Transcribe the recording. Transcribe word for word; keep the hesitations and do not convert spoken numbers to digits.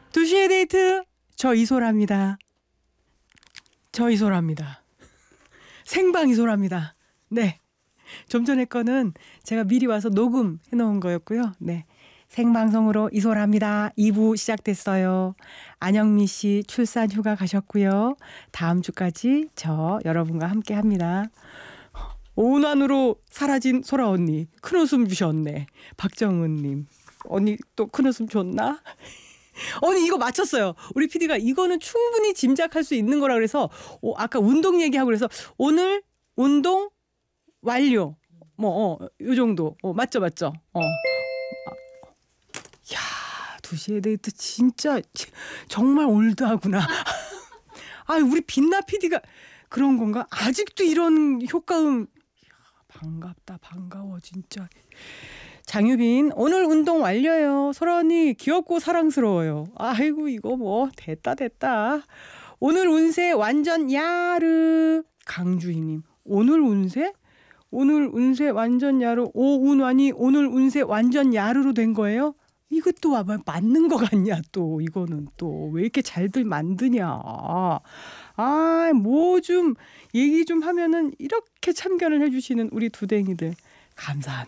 두 시의 데이트 저 이소라입니다. 저 이소라입니다. 생방 이소라입니다. 네. 좀 전에 거는 제가 미리 와서 녹음해 놓은 거였고요. 네. 생방송으로 이소라입니다. 이 부 시작됐어요. 안영미 씨 출산 휴가 가셨고요. 다음 주까지 저 여러분과 함께 합니다. 오운환으로 사라진 소라 언니 큰웃음 주셨네. 박정은님 언니 또 큰웃음 줬나? 언니 이거 맞췄어요. 우리 피디가 이거는 충분히 짐작할 수 있는 거라 그래서 오, 아까 운동 얘기하고 그래서 오늘 운동 완료. 뭐 어, 요 정도. 어, 맞죠 맞죠. 어. 야, 두 시에 데이트 진짜 정말 올드하구나. 아, 우리 빛나 피디가 그런 건가? 아직도 이런 효과음. 반갑다 반가워 진짜. 장유빈 오늘 운동 완료요. 소라 언니 귀엽고 사랑스러워요. 아이고 이거 뭐 됐다 됐다. 오늘 운세 완전 야르. 강주희님 오늘 운세? 오늘 운세 완전 야르. 오운환이 오늘 운세 완전 야르로 된 거예요? 이것도 아마 맞는 거 같냐 또. 이거는 또 왜 이렇게 잘들 만드냐. 아, 뭐 좀 얘기 좀 하면은 이렇게 참견을 해주시는 우리 두댕이들 감사합니다.